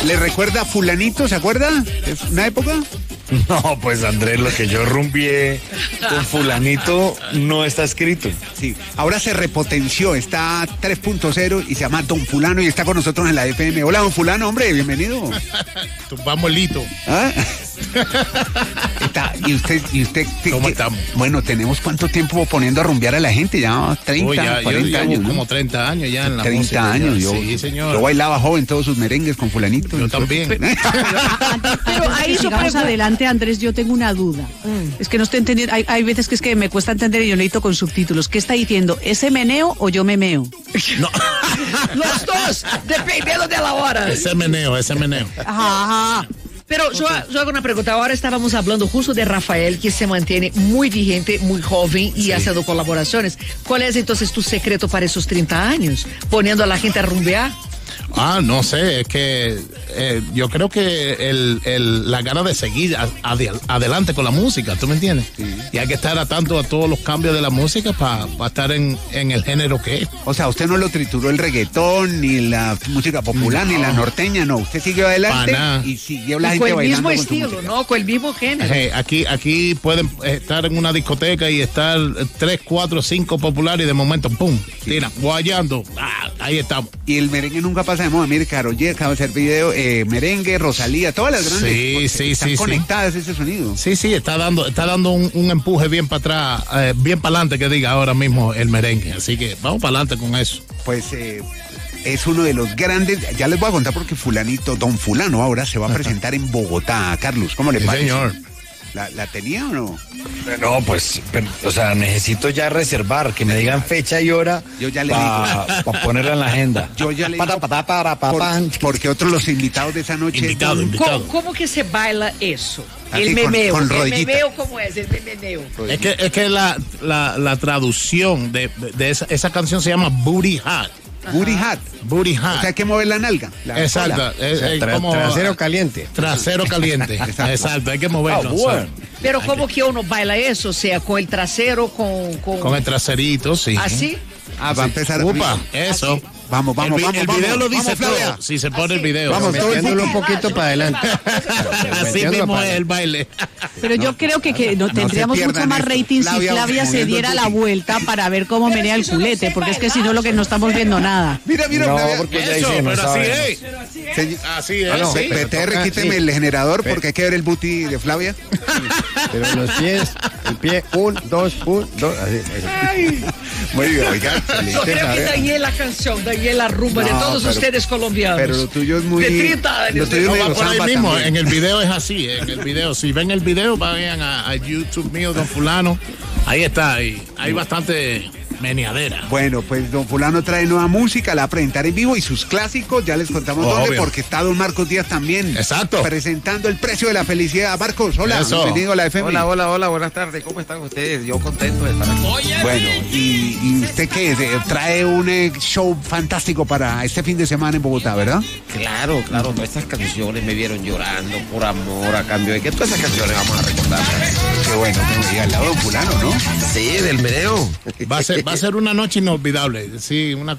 ¿Le recuerda a fulanito, se acuerda? ¿Es una época? No, pues Andrés, lo que yo rumbié con fulanito no está escrito. Sí, ahora se repotenció, está 3.0 y se llama Don Fulano y está con nosotros en la FM. Hola, Don Fulano, hombre, bienvenido. Tumbamos el hito. ¿Ah? ¿Y usted ¿Cómo estamos? Bueno, tenemos cuánto tiempo poniendo a rumbear a la gente, ya 30, 40 años, ¿no? Como 30 años ya en la 30 música. años, Sí, señor. Yo bailaba joven todos sus merengues con fulanito. Yo también. Pero ahí sigamos adelante, Andrés, yo tengo una duda. Es que no estoy entendiendo, hay veces que es que me cuesta entender y yo necesito con subtítulos. ¿Qué está diciendo? ¿Ese meneo o yo me meo? No. Los dos, dependiendo de la hora. Ese meneo. Ajá. Pero yo hago una pregunta. Ahora estábamos hablando justo de Rafael, que se mantiene muy vigente, muy joven y haciendo colaboraciones. ¿Cuál es entonces tu secreto para esos 30 años? Poniendo a la gente a rumbear. No sé, es que yo creo que la gana de seguir adelante con la música, ¿tú me entiendes? Sí. Y hay que estar atento a todos los cambios de la música para estar en el género que es. O sea, usted no lo trituró el reggaetón, ni la música popular, ni la norteña, no. Usted siguió adelante y siguió la gente bailando con el mismo estilo, ¿no? Con el mismo género. Aquí pueden estar en una discoteca y estar 3, 4, 5 populares y de momento, ¡pum! Tira, guayando. Ahí estamos. Y el merengue nunca pasa de moda. Mire, Karol G acaba de hacer video, merengue, Rosalía, todas las grandes. Sí, están conectadas ese sonido. Sí, está dando un empuje bien para atrás, bien para adelante, que diga ahora mismo el merengue. Así que vamos para adelante con eso. Pues es uno de los grandes. Ya les voy a contar porque fulanito, Don Fulano, ahora se va a presentar en Bogotá. Carlos, ¿cómo le parece? Señor. ¿La tenía o no? No, pues, o sea, necesito ya reservar, que me digan fecha y hora para ponerla en la agenda. Yo ya le digo, porque otros los invitados de esa noche... Invitado. ¿Cómo que se baila eso? Así, el memeo. Con el memeo, ¿cómo es? El memeo. Es que la traducción de esa canción se llama Booty Hot. Booty Hot. Booty Hot. O sea, hay que mover la nalga. Exacto. Como trasero caliente. Trasero caliente. Exacto, hay que moverlo. Bueno. Pero ¿cómo que uno baila eso? O sea, con el trasero, con el traserito, sí. ¿Así? Va a empezar. Upa, eso. Así. Vamos. El video lo dice todo. Flavia. Si se pone el video. Vamos, metiéndolo un poquito para adelante. Así mismo es el baile. Pero yo creo que tendríamos mucho más rating si Flavia se diera la vuelta para ver cómo menea el culete, porque es que si no lo que no estamos viendo nada. Mira, No, Flavia. porque ya Eso, hicimos, pero así ¿sabes? es. Así es. sí. PTR, quíteme el generador porque hay que ver el booty de Flavia. Pero los pies, el pie, 1, 2, 1, 2, así. Muy bien, oiga. Yo creo que de ahí es la canción, de ahí es la rumba de todos ustedes colombianos. Pero lo tuyo es muy... De 30 años. Lo tuyo es No, medio va por ahí samba mismo, también. en el video es así, en el video. Si ven el video, vayan a YouTube mío, Don Fulano. Ahí está, hay bastante meneadera. Bueno, pues Don Fulano trae nueva música, la va a presentar en vivo y sus clásicos, ya les contamos dónde, Obvio. porque está Don Marcos Díaz también. Exacto. Presentando El Precio de la Felicidad. Marcos, hola, Eso. bienvenido a la FM. Hola, buenas tardes, ¿cómo están ustedes? Yo contento de estar aquí. Bueno, ¿y usted qué? Trae un show fantástico para este fin de semana en Bogotá, ¿verdad? Claro, no, estas canciones me vieron llorando por amor, a cambio de que todas esas canciones vamos a recordar. Qué bueno, que me diga al lado de Don Fulano, ¿no? Sí, del meneo. Va a ser una noche inolvidable. Sí, una